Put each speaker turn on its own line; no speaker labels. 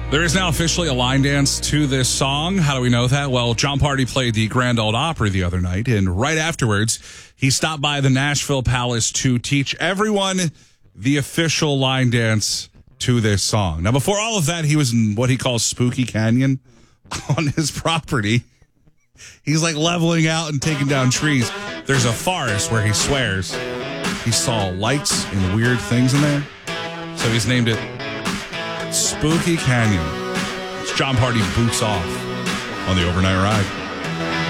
There is now officially a line dance to this song. How do we know that? Well, Jon Pardi played the Grand Ole Opry the other night, and right afterwards, he stopped by the Nashville Palace to teach everyone the official line dance to this song. Now, before all of that, he was in what he calls Spooky Canyon on his property. He's like leveling out and taking down trees. There's a forest where he swears he saw lights and weird things in there. So he's named it Spooky Canyon. It's Jon Pardi boots off on the Overnight Ride.